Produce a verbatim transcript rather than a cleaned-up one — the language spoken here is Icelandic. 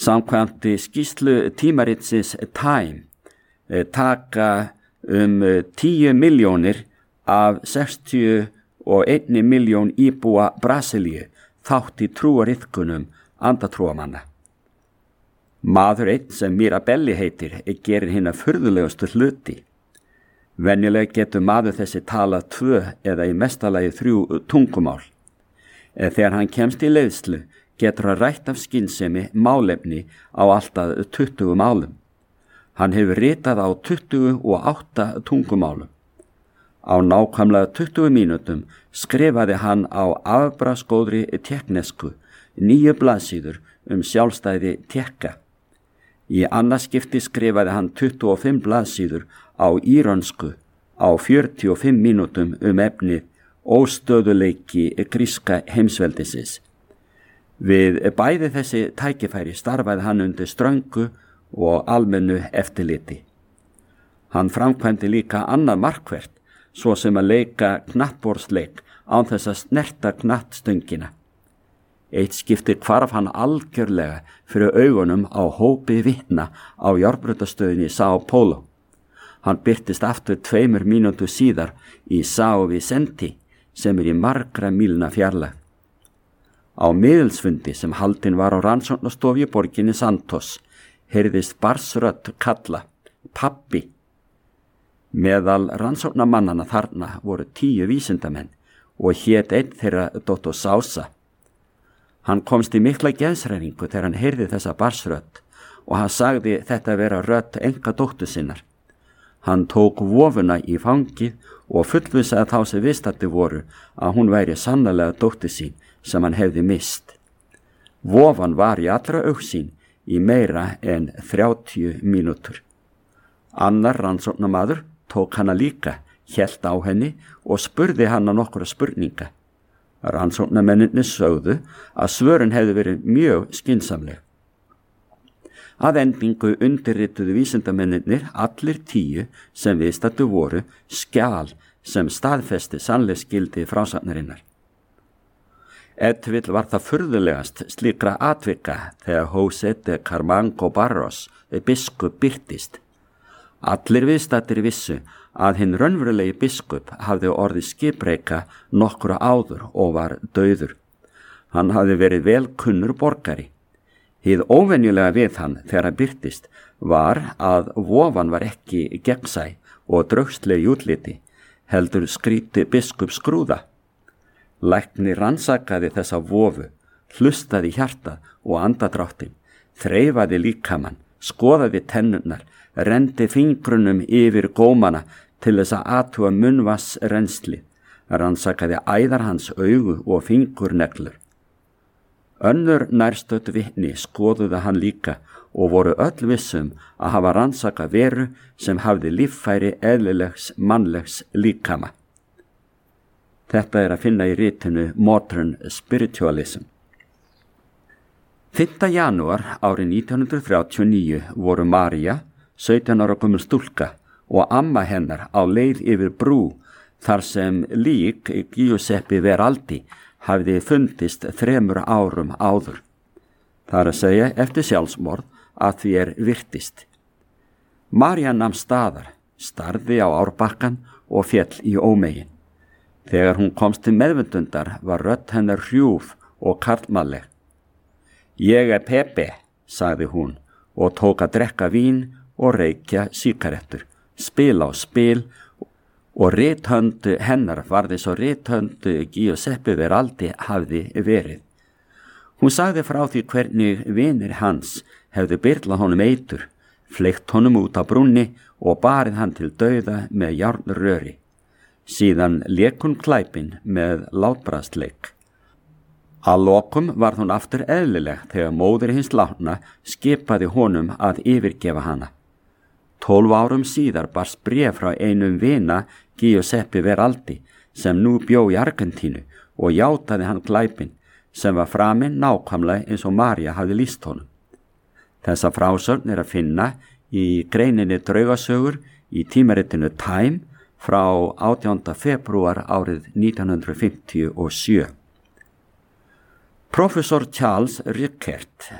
Samkvæmt skýrslu tímaritsins Time taka um tíu milljónir af sextíu og einni milljón íbúa Brasilíu þátt í trúariðkunum andatrúamanna. Maður einn sem Mirabelli heitir gerir hina furðulegustu hluti. Venjulega getur maður þessi talað tvö eða í mestalagi þrjú tungumál. Þegar hann kemst í leiðslu getur hann rætt af skynsemi málefni á alltaf tuttugu málum. Hann hefur ritað á tuttugu og átta tungumálum. Á nákvæmlega tuttugu mínútum skrifaði hann á afbragðsgóðri tékknesku níu blaðsíður um sjálfstæði Tékka. Í annað skipti skrifaði hann tuttugu og fimm blaðsíður á írönsku á fjörutíu og fimm mínútum um efnið óstöðuleiki gríska heimsveldisins. Við bæði þessi tækifæri starfaði hann undir ströngu og almennu eftirliti. Hann framkvæmdi líka annað markvert, svo sem að leika knattborðsleik án þess að snerta knattstöngina. Eitt skipti hvarf hann algjörlega fyrir augunum á hópi vitna á járnbrautastöðinni í São Paulo. Hann birtist aftur tveimur mínútu síðar í São Vicente sem er í margra mílna fjarlægð. Á miðilsfundi sem haldinn var á rannsóknastofu í borginni Santos heyrðist barsrödd kalla, pabbi. Meðal rannsóknarmannana þarna voru tíu vísindamenn og hét einn þeirra doktor Sousa. Hann komst í mikla geðshræringu þegar hann heyrði þessa barsrödd og hann sagði þetta vera rödd enga dóttur sinnar. Hann tók vofuna í fangið og fullvissaði þá sem vistandi voru að hún væri sannarlega dóttur sín sem hann hefði mist. Vofan var í allra augsýn í meira en þrjátíu mínútur. Annar rannsóknarmaður tók hana líka, hélt á henni og spurði hana nokkura spurninga. Rannsóknarmennirnir sögðu að svörin hefði verið mjög skynsamleg. Að endingu undirrituðu vísindamennirnir allir tíu sem viðstaddir voru skjal sem staðfesti sannleiksgildi frásagnarinnar. Ef til vill var það furðulegast slíkra atvika þegar José de Camargo Barros biskup birtist. Allir viðstaddir vissu að hinn raunverulegi biskup hafði orðið skipbreyka nokkru áður og var dauður. Hann hafði verið vel kunnur borgari. Hið óvenjulega við hann þegar hann birtist var að vofan var ekki gegnsæ og draugsleg í útliti, heldur skríti biskup skrúða. Læknir rannsakaði þessa vofu, hlustaði hjartað og andadráttinn, þreifaði líkamann, skoðaði tennurnar, rendi fingrunum yfir gómana til þess að athuga munnvatnsrennsli, rannsakaði æðar hans augu og fingurneglur. Önnur nærstödd vitni skoðuðu hann líka og voru öll vissum að hafa rannsaka veru sem hafði líffæri eðlilegs mannlegs líkama. Þetta er að finna í ritinu Modern Spiritualism. fimmta janúar árið nítján hundruð þrjátíu og níu voru María, sautján ára gömul stúlka, og amma hennar á leið yfir brú þar sem lík Giuseppe Veraldi hafði fundist þremur árum áður. Það er að segja eftir sjálfsmorð að því er virtist. María nam staðar, starði á árbakkan og féll í ómegin. Þegar hún komst til meðvundundar var rödd hennar hrjúf og karlmannleg. Ég er Pepe, sagði hún og tók að drekka vín og reykja sígarettur, spila á spil og rithöndu hennar varði svo rithöndu Giuseppe Veraldi hafði verið. Hún sagði frá því hvernig vinir hans hefðu byrlað honum eitur, fleygt honum út á brúnni og barið hann til dauða með járnröri. Síðan lék hún klæpin með látbragðsleik. Að lokum varð hún aftur eðlileg þegar móðir hins látna skipaði honum að yfirgefa hana. Tólf árum síðar barst bréf frá einum vina Giuseppe Veraldi sem nú bjó í Argentínu og játaði hann glæpin sem var framinn nákvæmlega eins og María hafði lýst honum. Þessa frásögn er að finna í greininni Draugasögur í tímaritinu Time frá átjánda febrúar árið nítján hundruð fimmtíu og sjö. Professor Charles Rickert